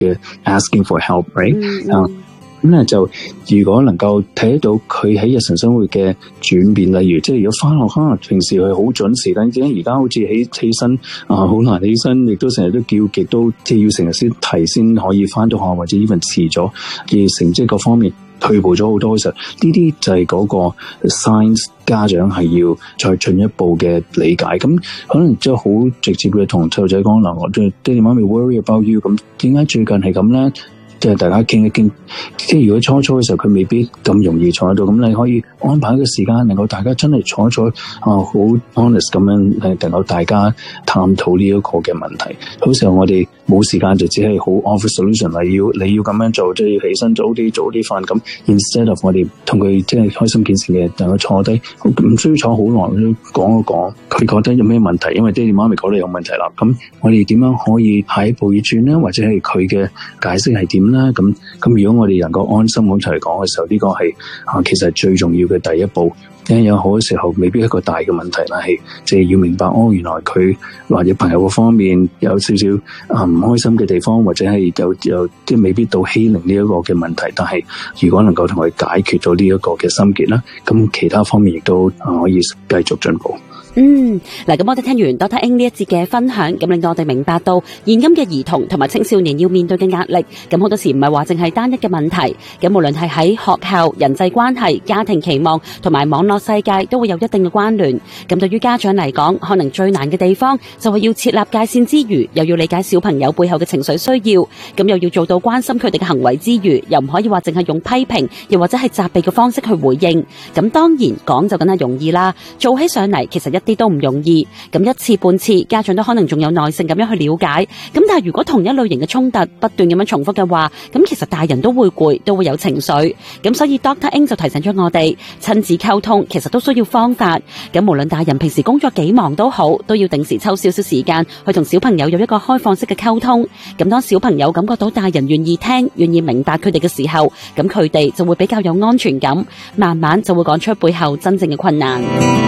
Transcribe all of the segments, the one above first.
嘅 asking for help，right？咁咧就如果能夠睇得到佢喺日常生活嘅轉變，例如即係如果返學可能平時佢好準時，但點解而家好似起身好難起身，亦都成日都叫極都即係要成日先提先可以返到學，或者 even 遲咗，而成績各方面退步咗好多嘅時候，呢啲就係嗰個 signs 家長係要再進一步嘅理解。咁可能即係好直接嘅同細路仔講嗱，我爹哋媽咪 worry about you， 咁點解最近係咁咧？即係大家傾一傾，即係如果初嘅時候佢未必咁容易坐喺度，咁你可以安排一個時間，能夠大家真係坐一坐好 honest 咁樣，能夠大家探討呢一個嘅問題。好時候我哋冇時間就只係好 offer solution， 你要咁樣做，即係要起身早啲瞓。咁 instead of 我哋同佢即係開心件事嘅，能夠坐低，唔需要坐好耐，講一講佢覺得有咩問題，因為爹哋媽咪覺得有問題啦。咁我哋點樣可以下一步要轉咧，或者係佢嘅解釋係點？咁如果我哋能夠安心咁嚟講嘅時候，呢個係其實係最重要嘅第一步。因為有好多時候未必係一個大嘅問題啦，係即係要明白原來佢或者朋友嘅方面有少少唔開心嘅地方，或者係有即係未必到欺凌呢一個嘅問題。但係如果能夠同佢解決到呢一個嘅心結啦，咁其他方面亦都可以繼續進步。 嗱，咁我哋聽完 Dr. Ng 呢一節嘅分享，咁令到我哋明白到現今嘅兒童同埋青少年要面對嘅壓力，咁好多時唔係話淨係單一嘅問題，咁無論係喺學校、人際關係、家庭期望同埋網絡世界都會有一定嘅關聯。咁對於家長嚟講，可能最難嘅地方就係要設立界線之餘，又要理解小朋友背後嘅情緒需要，咁又要做到關心佢哋嘅行為之餘，又唔可以話淨係用批評又或者係責備嘅方式去回應。咁當然講就梗係容易啦，做起上嚟其實一啲都唔容易，咁一次半次家長都可能仲有耐性咁樣去了解，咁但係如果同一類型嘅衝突不斷咁樣重複嘅話，咁其實大人都會攰，都會有情緒。咁所以 Dr. Ng 就提醒咗我哋，親子溝通其實都需要方法，咁無論大人平時工作幾忙都好，都要定時抽少少時間去同小朋友有一個開放式嘅溝通。咁當小朋友感覺到大人願意聽，願意明白佢哋嘅時候，咁佢哋就會比較有安全感，慢慢就會講出背後真正嘅困難。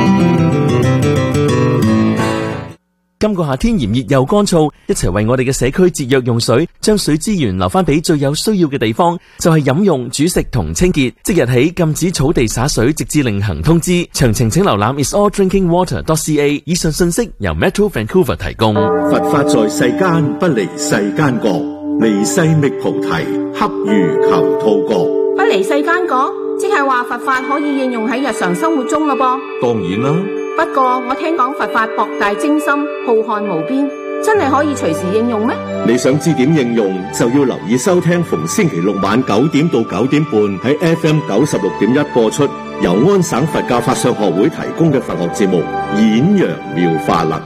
今個夏天炎熱又乾燥，一齊為我哋嘅社區節約用水，將水資源留翻俾最有需要嘅地方，就係飲用、煮食同清潔。即日起禁止草地灑水，直至另行通知。詳情請瀏覽 isallDrinkingWater.ca。以上信息由 Metro Vancouver 提供。 佛法在世間，不離世間覺；離世覓菩提，恰如求兔角。 不離世間覺，即係話佛法可以應用喺日常生活中咯噃。 當然啦。 不過我聽講佛法博大精深，浩瀚無邊，真係可以隨時應用咩？ 你想知點應用，就要留意收聽逢星期六晚9點到9點半喺 FM 96.1播出，由安省佛教法相學會提供嘅佛學節目《演揚妙法》啦。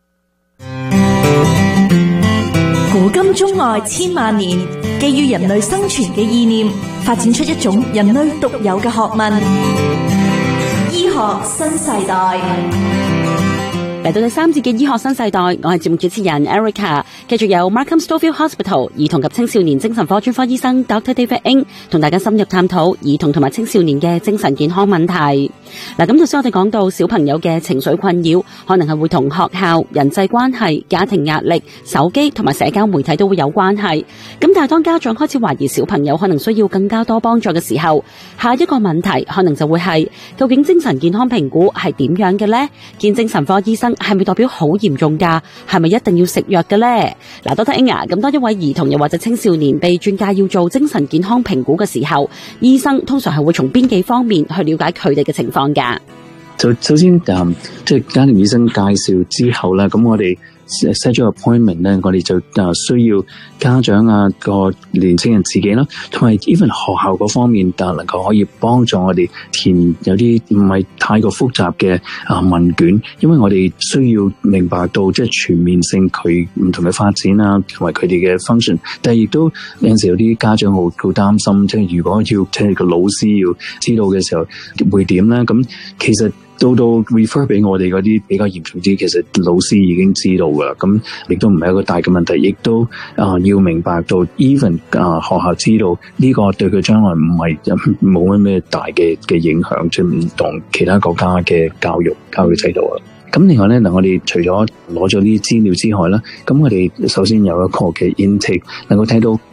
古今中外千萬年，基於人類生存嘅意念，發展出一種人類獨有嘅學問。醫學新世代， 嚟到第三節嘅醫學新世代，我係節目主持人 Erica， 繼續有 Markham Stouffville Hospital 兒童及青少年精神科專科醫生 Dr. David Ng 同大家深入探討兒童同埋青少年嘅精神健康問題。嗱，咁頭先我哋講到小朋友嘅情緒困擾，可能係會同學校、人際關係、家庭壓力、手機同埋社交媒體都會有關係。咁但係當家長開始懷疑小朋友可能需要更加多幫助嘅時候，下一個問題可能就會係究竟精神健康評估係點樣嘅呢？見精神科醫生係咪代表好嚴重㗎？係咪一定要食藥嘅呢？嗱，Dr. Ng，咁當一位兒童又或者青少年被轉介要做精神健康評估嘅時候，醫生通常係會從邊幾方面去了解佢哋嘅情況㗎？ 首先即係家庭醫生介紹之後咧，咁我哋set 咗個 appointment 咧，我哋就需要家長個年青人自己啦，同埋 even 學校嗰方面能夠可以幫助我哋填有啲唔係太過複雜嘅問卷，因為我哋需要明白到即係全面性佢唔同嘅發展同埋佢哋嘅 function， 但係亦都有陣時有啲家長好擔心，即係如果要即係個老師要知道嘅時候會點咧？咁其實到 refer 俾我哋嗰啲比較嚴重啲，其實老師已經知道噶啦，咁亦都唔係一個大嘅問題，亦都要明白到 even 學校知道呢個對佢將來唔係冇乜咩大嘅影響，即係唔同其他國家嘅教育制度啊。咁另外咧，我哋除咗攞咗呢啲資料之外啦，咁我哋首先有一個嘅 intake， 能夠睇到